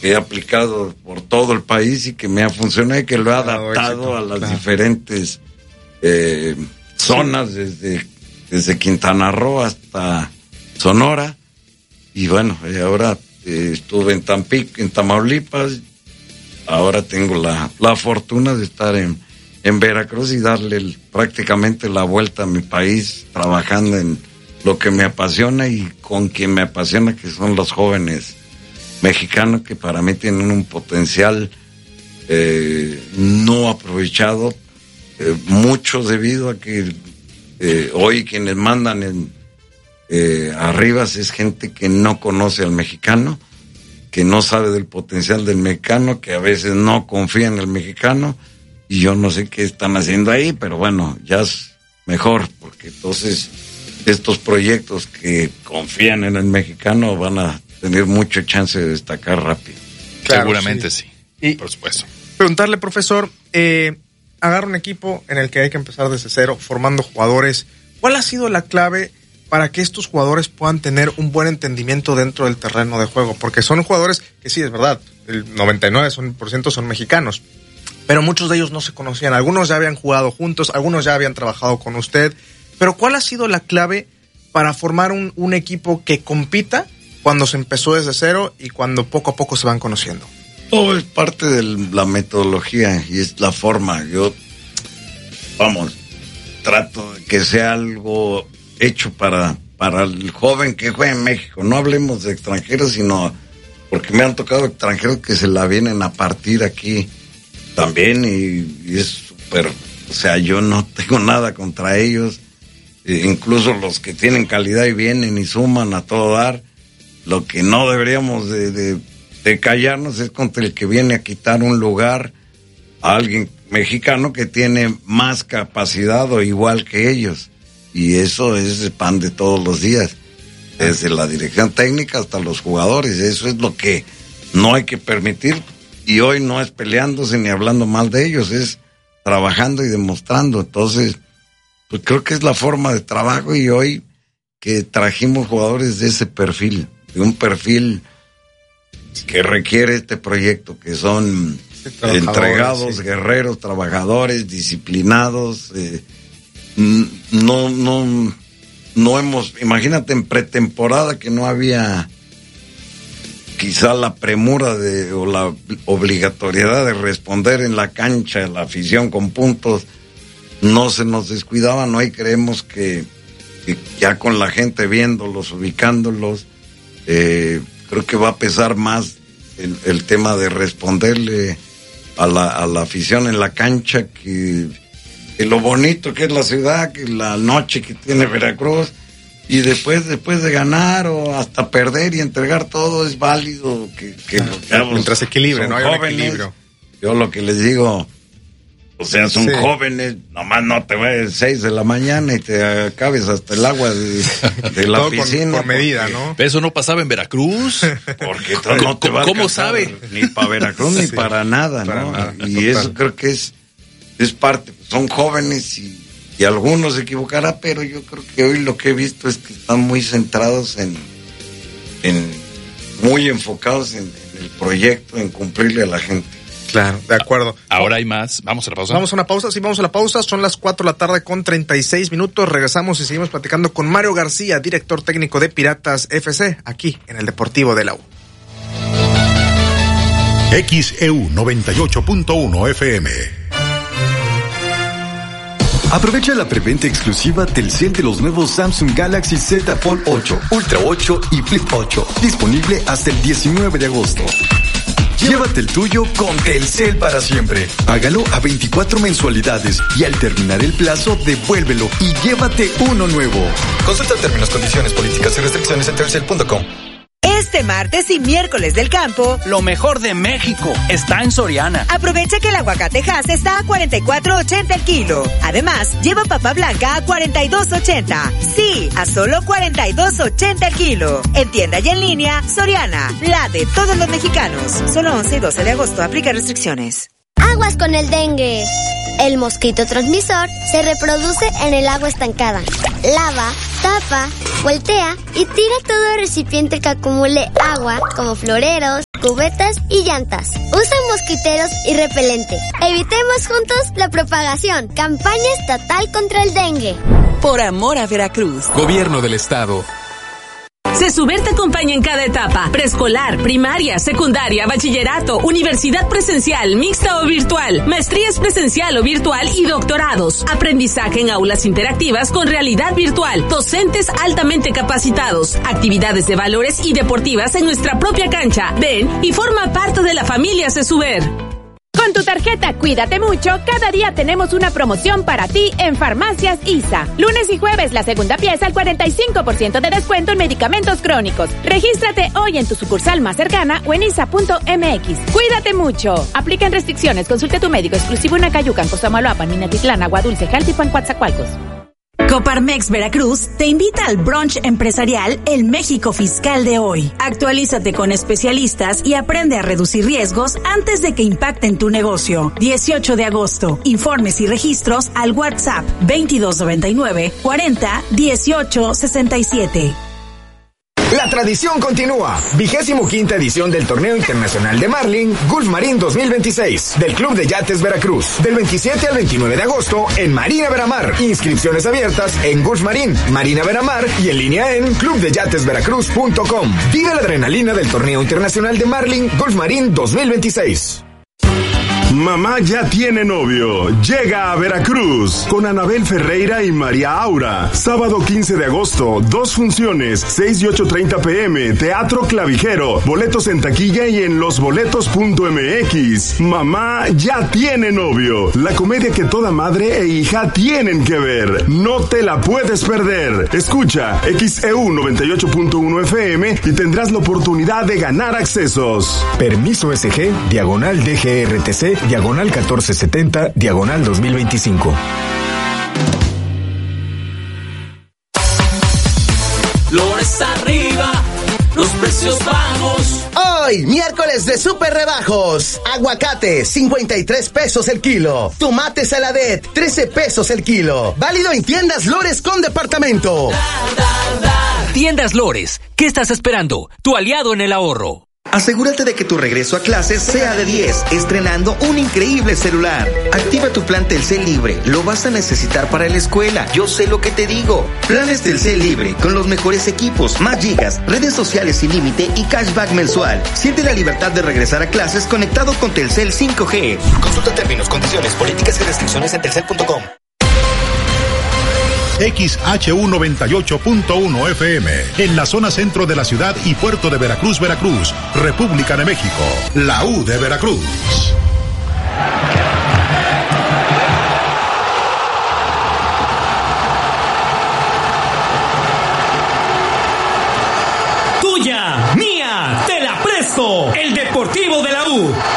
he aplicado por todo el país y que me ha funcionado y que lo he adaptado a las diferentes zonas, desde Quintana Roo hasta Sonora. Y bueno, ahora estuve en Tampico, en Tamaulipas. Ahora tengo la fortuna de estar en Veracruz y darle prácticamente la vuelta a mi país, trabajando en lo que me apasiona y con quien me apasiona, que son los jóvenes mexicanos, que para mí tienen un potencial no aprovechado, mucho debido a que hoy quienes mandan arriba es gente que no conoce al mexicano, que no sabe del potencial del mexicano, que a veces no confía en el mexicano, y yo no sé qué están haciendo ahí, pero bueno, ya es mejor, porque entonces estos proyectos que confían en el mexicano van a tener mucha chance de destacar rápido. Claro, seguramente sí. Y por supuesto. Preguntarle, profesor, agarra un equipo en el que hay que empezar desde cero, formando jugadores. ¿Cuál ha sido la clave para que estos jugadores puedan tener un buen entendimiento dentro del terreno de juego? Porque son jugadores que sí, es verdad, el 99% son mexicanos, pero muchos de ellos no se conocían. Algunos ya habían jugado juntos, algunos ya habían trabajado con usted. Pero ¿cuál ha sido la clave para formar un equipo que compita cuando se empezó desde cero y cuando poco a poco se van conociendo? Todo es parte de la metodología y es la forma. Yo, trato de que sea algo hecho para el joven que juega en México. No hablemos de extranjeros, sino porque me han tocado extranjeros que se la vienen a partir aquí también y es súper, o sea, yo no tengo nada contra ellos, incluso los que tienen calidad y vienen y suman a todo dar. Lo que no deberíamos de callarnos es contra el que viene a quitar un lugar a alguien mexicano que tiene más capacidad o igual que ellos. Y eso es el pan de todos los días, desde la dirección técnica hasta los jugadores. Eso es lo que no hay que permitir, y hoy no es peleándose ni hablando mal de ellos, es trabajando y demostrando. Entonces, pues creo que es la forma de trabajo, y hoy que trajimos jugadores de ese perfil, de un perfil que requiere este proyecto, que son entregados, guerreros, trabajadores, disciplinados. No hemos, imagínate en pretemporada que no había quizá la premura o la obligatoriedad de responder en la cancha, la afición con puntos, no se nos descuidaban. Hoy creemos que ya con la gente viéndolos, ubicándolos, creo que va a pesar más el tema de responderle a la afición en la cancha, que lo bonito que es la ciudad, que la noche que tiene Veracruz, y después de ganar o hasta perder y entregar todo es válido, que mientras equilibrio, no hay jóvenes, equilibrio. Yo lo que les digo, o sea, son jóvenes, nomás no te vayas 6 de la mañana y te acabes hasta el agua de la piscina. Por medida, ¿no? Pero eso no pasaba en Veracruz. Porque no te va a ¿Cómo sabe? Ni para Veracruz ni para nada, ¿no? Nada, y total. eso creo que es parte. Son jóvenes y algunos se equivocarán, pero yo creo que hoy lo que he visto es que están muy centrados muy enfocados en el proyecto, en cumplirle a la gente. Claro, de acuerdo. Ahora hay más. ¿Vamos a la pausa? Vamos a una pausa, sí, vamos a la pausa. Son las 4:36 p.m. Regresamos y seguimos platicando con Mario García, director técnico de Piratas FC, aquí en el Deportivo de la U. XEU 98.1 FM. Aprovecha la preventa exclusiva Telcel de los nuevos Samsung Galaxy Z Fold 8, Ultra 8 y Flip 8. Disponible hasta el 19 de agosto. Llévate el tuyo con Telcel para siempre. Págalo a 24 mensualidades y al terminar el plazo, devuélvelo y llévate uno nuevo. Consulta términos, condiciones, políticas y restricciones en telcel.com. Este martes y miércoles del campo, lo mejor de México está en Soriana. Aprovecha que el aguacate Hass está a $44.80 el kilo. Además, lleva papa blanca a $42.80. Sí, a solo $42.80 el kilo. En tienda y en línea, Soriana, la de todos los mexicanos. Solo 11 y 12 de agosto, aplica restricciones. Aguas con el dengue. El mosquito transmisor se reproduce en el agua estancada. Lava, tapa, voltea y tira todo recipiente que acumule agua, como floreros, cubetas y llantas. Usa mosquiteros y repelente. Evitemos juntos la propagación. Campaña estatal contra el dengue. Por amor a Veracruz. Gobierno del Estado. CESUBER te acompaña en cada etapa, preescolar, primaria, secundaria, bachillerato, universidad presencial, mixta o virtual, maestrías presencial o virtual y doctorados, aprendizaje en aulas interactivas con realidad virtual, docentes altamente capacitados, actividades de valores y deportivas en nuestra propia cancha. Ven y forma parte de la familia CESUBER. Con tu tarjeta Cuídate Mucho, cada día tenemos una promoción para ti en Farmacias ISA. Lunes y jueves, la segunda pieza al 45% de descuento en medicamentos crónicos. Regístrate hoy en tu sucursal más cercana o en isa.mx. Cuídate Mucho. Aplican restricciones. Consulte a tu médico exclusivo en Acayucan, Cosamaloapan, Minatitlán, Agua Dulce, Jaltipan, Coatzacoalcos. Coparmex Veracruz te invita al brunch empresarial El México Fiscal de hoy. Actualízate con especialistas y aprende a reducir riesgos antes de que impacten tu negocio. 18 de agosto. Informes y registros al WhatsApp 2299 40 18 67. La tradición continúa. 25ª edición del Torneo Internacional de Marlin Gulf Marine 2026 del Club de Yates Veracruz. Del 27 al 29 de agosto en Marina Veramar. Inscripciones abiertas en Gulf Marine, Marina Veramar y en línea en clubdeyatesveracruz.com. Vive la adrenalina del Torneo Internacional de Marlin Gulf Marine 2026. Mamá ya tiene novio. Llega a Veracruz con Anabel Ferreira y María Aura. Sábado 15 de agosto, 2 funciones, 6 y 8:30 p.m. Teatro Clavijero. Boletos en taquilla y en losboletos.mx. Mamá ya tiene novio. La comedia que toda madre e hija tienen que ver. No te la puedes perder. Escucha XEU 98.1 FM y tendrás la oportunidad de ganar accesos. Permiso SG, diagonal DGRTC, diagonal 1470, diagonal 2025. Flores arriba, los precios bajos. Hoy, miércoles de super rebajos. Aguacate, 53 pesos el kilo. Tomate Saladet, 13 pesos el kilo. Válido en tiendas Lores con departamento. Tiendas Lores, ¿qué estás esperando? Tu aliado en el ahorro. Asegúrate de que tu regreso a clases sea de 10, estrenando un increíble celular. Activa tu plan Telcel Libre, lo vas a necesitar para la escuela, yo sé lo que te digo. Planes Telcel Libre, con los mejores equipos, más gigas, redes sociales sin límite y cashback mensual. Siente la libertad de regresar a clases conectado con Telcel 5G. Consulta términos, condiciones, políticas y restricciones en telcel.com. XHU 98.1 FM, en la zona centro de la ciudad y puerto de Veracruz, Veracruz, República de México, la U de Veracruz. Tuya, mía, te la presto. El Deportivo de la U